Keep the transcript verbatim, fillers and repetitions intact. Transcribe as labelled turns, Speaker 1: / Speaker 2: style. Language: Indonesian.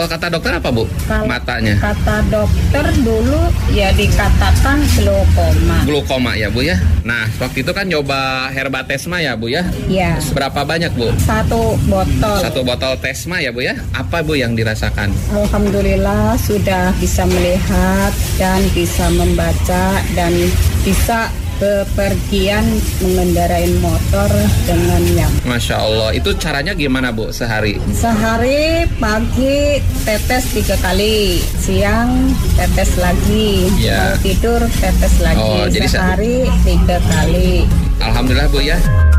Speaker 1: Kalau kata dokter apa, Bu?
Speaker 2: Kalau
Speaker 1: Matanya?
Speaker 2: Kata dokter dulu ya dikatakan glaukoma.
Speaker 1: Glaukoma ya, Bu ya. Nah, waktu itu kan nyoba Herbatesma ya, Bu ya.
Speaker 2: Ya.
Speaker 1: Berapa banyak, Bu?
Speaker 2: Satu botol.
Speaker 1: Satu botol Tesma ya, Bu ya. Apa, Bu, yang dirasakan?
Speaker 2: Alhamdulillah sudah bisa melihat dan bisa membaca dan bisa bepergian mengendarai motor dengan nyaman.
Speaker 1: Masya Allah. Itu caranya gimana, Bu, sehari?
Speaker 2: Sehari pagi tetes tiga kali, siang tetes lagi,
Speaker 1: Ya.
Speaker 2: mau tidur tetes lagi.
Speaker 1: Oh, jadi se-
Speaker 2: sehari tiga kali.
Speaker 1: Alhamdulillah, Bu ya.